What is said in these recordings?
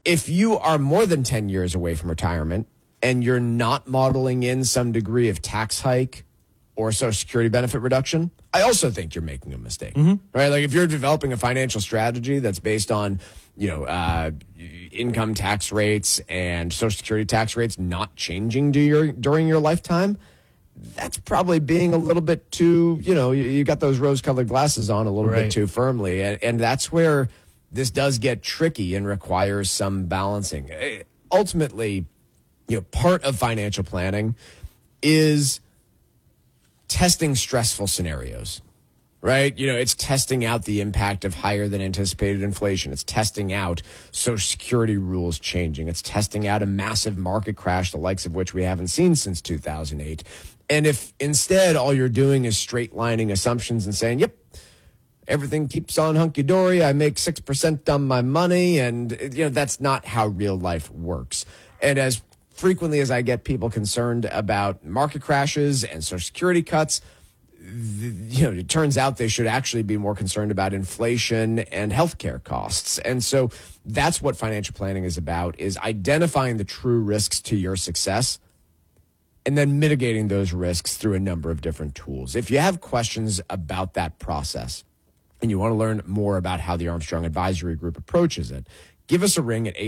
If you are more than 10 years away from retirement and you're not modeling in some degree of tax hike or Social Security benefit reduction, I also think you're making a mistake, right? Like if you're developing a financial strategy that's based on, income tax rates and Social Security tax rates not changing during your lifetime, that's probably being a little bit too, you got those rose-colored glasses on a little bit too firmly. And that's where this does get tricky and requires some balancing. Ultimately, part of financial planning is testing stressful scenarios, right? It's testing out the impact of higher than anticipated inflation. It's testing out Social Security rules changing. It's testing out a massive market crash, the likes of which we haven't seen since 2008. And if instead all you're doing is straight lining assumptions and saying, yep, everything keeps on hunky-dory, I make 6% on my money, and that's not how real life works. And as frequently as I get people concerned about market crashes and Social Security cuts, it turns out they should actually be more concerned about inflation and healthcare costs. And so that's what financial planning is about, is identifying the true risks to your success and then mitigating those risks through a number of different tools. If you have questions about that process and you want to learn more about how the Armstrong Advisory Group approaches it, give us a ring at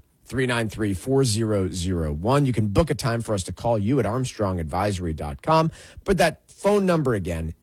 800-393-4001. You can book a time for us to call you at armstrongadvisory.com. But that phone number again,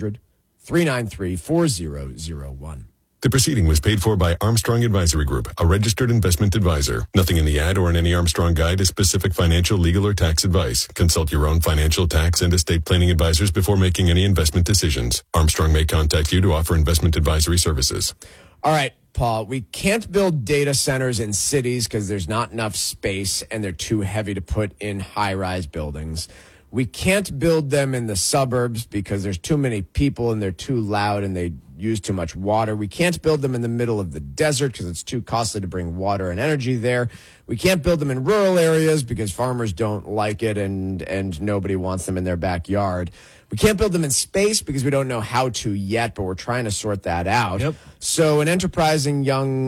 800-393-4001. The proceeding was paid for by Armstrong Advisory Group, a registered investment advisor. Nothing in the ad or in any Armstrong guide is specific financial, legal, or tax advice. Consult your own financial, tax, and estate planning advisors before making any investment decisions. Armstrong may contact you to offer investment advisory services. All right, Paul, we can't build data centers in cities because there's not enough space and they're too heavy to put in high-rise buildings. We can't build them in the suburbs because there's too many people and they're too loud and they use too much water. We can't build them in the middle of the desert because it's too costly to bring water and energy there. We can't build them in rural areas because farmers don't like it and nobody wants them in their backyard. We can't build them in space because we don't know how to yet, but we're trying to sort that out. Yep. So an enterprising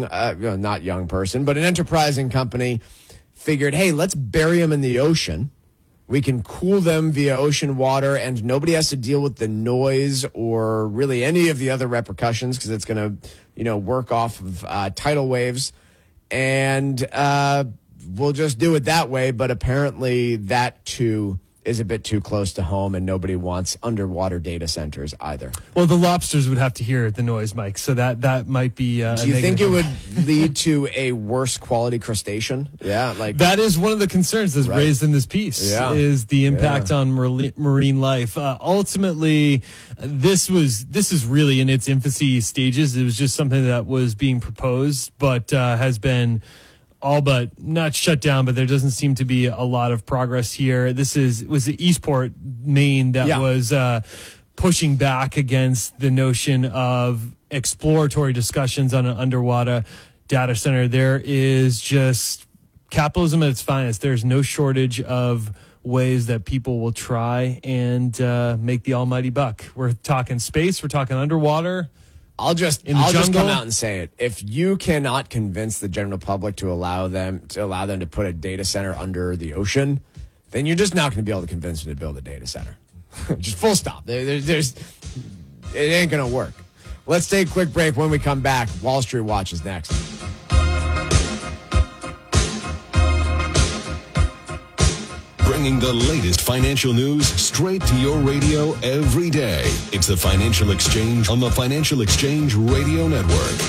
not young person, but an enterprising company figured, hey, let's bury them in the ocean. We can cool them via ocean water, and nobody has to deal with the noise or really any of the other repercussions because it's going to, work off of tidal waves. And we'll just do it that way. But apparently that, too, is a bit too close to home, and nobody wants underwater data centers either. Well, the lobsters would have to hear the noise, Mike, so that might be Do you think it would lead to a worse quality crustacean? Yeah, that is one of the concerns that's raised in this piece, is the impact on marine life. Ultimately, this is really in its infancy stages. It was just something that was being proposed, but has been all but not shut down, but there doesn't seem to be a lot of progress here. Was the Eastport, Maine that was pushing back against the notion of exploratory discussions on an underwater data center. There is just capitalism at its finest. There's no shortage of ways that people will try and make the almighty buck. We're talking space, we're talking underwater. I'll just come out and say it. If you cannot convince the general public to allow them to put a data center under the ocean, then you're just not going to be able to convince them to build a data center. Just full stop. It ain't going to work. Let's take a quick break. When we come back, Wall Street Watch is next. Bringing the latest financial news straight to your radio every day. It's the Financial Exchange on the Financial Exchange Radio Network.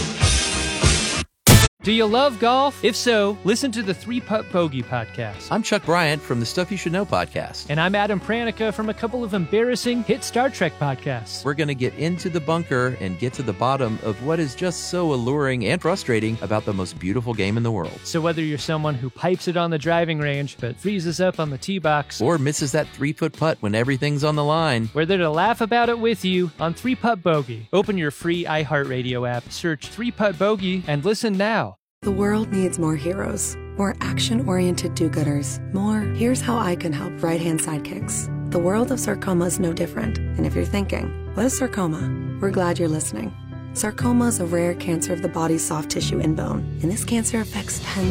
Do you love golf? If so, listen to the 3-Putt Bogey podcast. I'm Chuck Bryant from the Stuff You Should Know podcast. And I'm Adam Pranica from a couple of embarrassing hit Star Trek podcasts. We're going to get into the bunker and get to the bottom of what is just so alluring and frustrating about the most beautiful game in the world. So whether you're someone who pipes it on the driving range but freezes up on the tee box, or misses that 3-foot putt when everything's on the line, we're there to laugh about it with you on 3-Putt Bogey. Open your free iHeartRadio app, search 3-Putt Bogey, and listen now. The world needs more heroes, more action-oriented do-gooders, more here's how I can help right-hand sidekicks. The world of sarcoma is no different. And if you're thinking, what is sarcoma? We're glad you're listening. Sarcoma is a rare cancer of the body's soft tissue and bone, and this cancer affects tens